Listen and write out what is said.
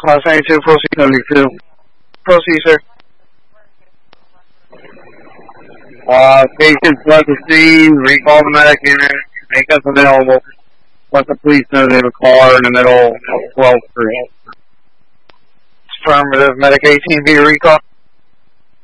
Class 92, proceed 72. Proceed, sir. Patients left the scene, recall the medic unit, make us available. Let the police know they have a car in the middle of 12th Street. Affirmative, medic 18 via recall.